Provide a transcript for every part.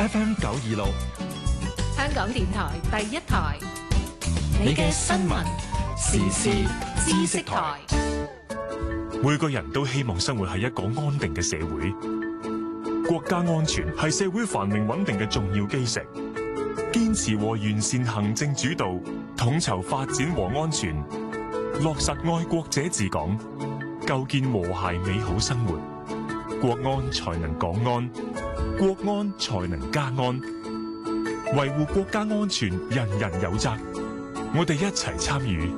FM 926， 香港電台第一台，你嘅新聞時事知識台。 每個人都希望生活喺一個安定嘅社會，國家安全係社會繁榮穩定嘅重要基石。堅持和完善行政主導，統籌發展和安全，落實愛國者治港，構建和諧美好生活。國安才能港安，國安才能家安。維護國家安全，人人有責。我哋一齊參與。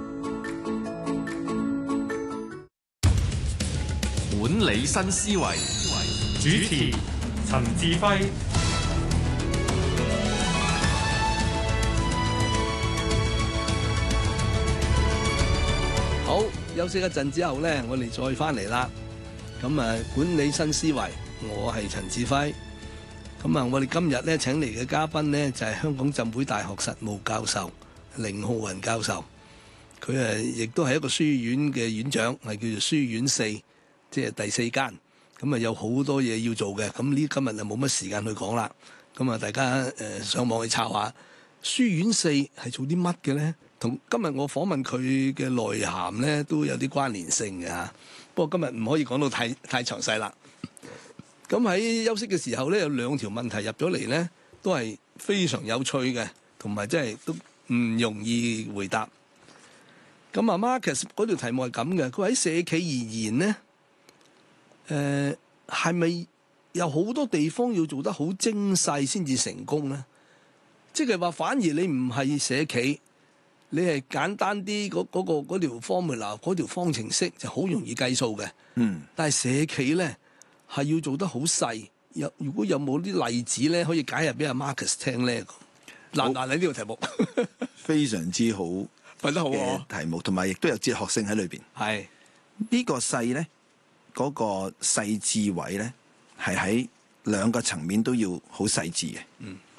管理新思維， 主持陳志輝。 好，休息一陣之後咧，我哋再翻嚟啦。咁啊，管理新思維，我係陳志輝。咁啊，我哋今日咧請嚟嘅嘉賓咧就係香港浸會大學實務教授凌浩雲教授。佢亦都係一個書院嘅院長，係叫做書院4，即係第4間。咁啊，有好多嘢要做嘅。咁呢今日就冇乜時間去講啦。咁啊，大家上網去查下書院4係做啲乜嘅咧？同今日我訪問佢嘅內涵咧都有啲關聯性嘅嚇。不過今日唔可以講到太詳細啦。咁喺休息嘅時候咧，有2條問題入咗嚟咧，都係非常有趣嘅，同埋真係都唔容易回答。咁啊，Marcus 嗰條題目係咁嘅，佢話喺社企而言咧，係咪有好多地方要做得好精細先至成功咧？即係話反而你唔係社企，你係簡單啲嗰條 formula 嗰條方程式就好容易計數嘅。但係社企咧係要做得好細。如果有冇啲例子咧，可以解釋俾阿 Marcus 聽咧？嗱，你呢條題目非常之好， 問得好嘅題目，同埋亦都有哲學性喺裏邊。 係呢個細咧，嗰個細緻位咧，係喺2個層面都要好細緻嘅。